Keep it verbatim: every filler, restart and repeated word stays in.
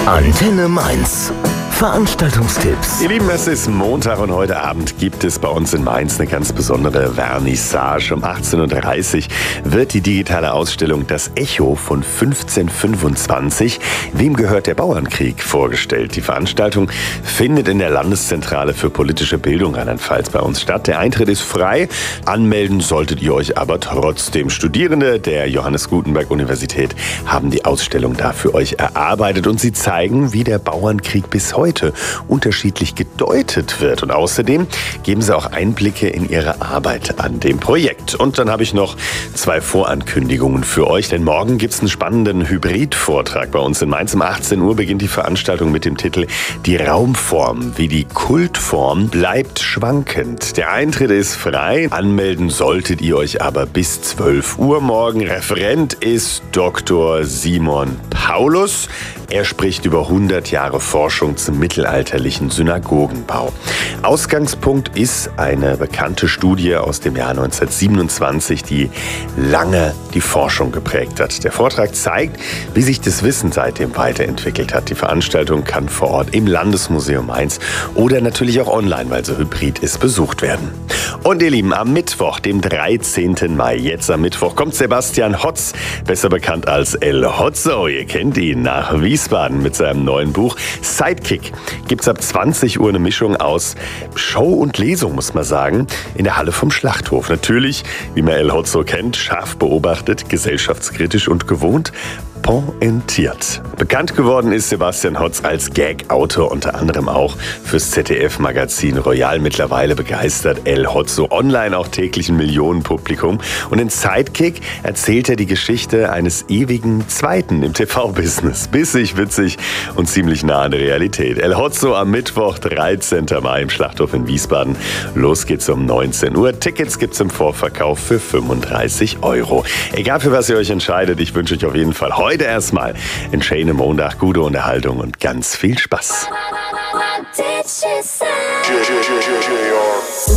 Antenne Mainz. Veranstaltungstipps. Ihr Lieben, es ist Montag und heute Abend gibt es bei uns in Mainz eine ganz besondere Vernissage. Um achtzehn Uhr dreißig wird die digitale Ausstellung Das Echo von fünfzehnhundertfünfundzwanzig Wem gehört der Bauernkrieg vorgestellt. Die Veranstaltung findet in der Landeszentrale für politische Bildung Rheinland-Pfalz bei uns statt. Der Eintritt ist frei. Anmelden solltet ihr euch aber trotzdem. Studierende der Johannes Gutenberg Universität haben die Ausstellung da für euch erarbeitet und sie zeigen, wie der Bauernkrieg bis heute unterschiedlich gedeutet wird. Und außerdem geben sie auch Einblicke in ihre Arbeit an dem Projekt. Und dann habe ich noch zwei Vorankündigungen für euch, denn morgen gibt es einen spannenden Hybrid-Vortrag bei uns in Mainz. Um achtzehn Uhr beginnt die Veranstaltung mit dem Titel Die Raumform, wie die Kultform bleibt schwankend. Der Eintritt ist frei, anmelden solltet ihr euch aber bis zwölf Uhr morgen. Referent ist Doktor Simon Paulus. Er spricht über hundert Jahre Forschung zum mittelalterlichen Synagogenbau. Ausgangspunkt ist eine bekannte Studie aus dem Jahr neunzehnhundertsiebenundzwanzig, die lange die Forschung geprägt hat. Der Vortrag zeigt, wie sich das Wissen seitdem weiterentwickelt hat. Die Veranstaltung kann vor Ort im Landesmuseum Mainz oder natürlich auch online, weil so hybrid ist, besucht werden. Und ihr Lieben, am Mittwoch, dem dreizehnten Mai, jetzt am Mittwoch, kommt Sebastian Hotz, besser bekannt als El Hotzo. Ihr kennt ihn, nach Wiesbaden mit seinem neuen Buch Sidekick. Gibt's ab zwanzig Uhr eine Mischung aus Show und Lesung, muss man sagen, in der Halle vom Schlachthof. Natürlich, wie man El Hotzo kennt, scharf beobachtet, gesellschaftskritisch und gewohnt pointiert. Bekannt geworden ist Sebastian Hotz als Gag-Autor, unter anderem auch fürs Z D F-Magazin Royal. Mittlerweile begeistert El Hotzo online auch täglich ein Millionenpublikum. Und in Sidekick erzählt er die Geschichte eines ewigen Zweiten im T V-Business. Bissig, witzig und ziemlich nah an der Realität. El Hotzo am Mittwoch, dreizehnten Mai im Schlachthof in Wiesbaden. Los geht's um neunzehn Uhr. Tickets gibt's im Vorverkauf für fünfunddreißig Euro. Egal für was ihr euch entscheidet, ich wünsche euch auf jeden Fall heute Heute erstmal einen schönen Montag, gute Unterhaltung und ganz viel Spaß.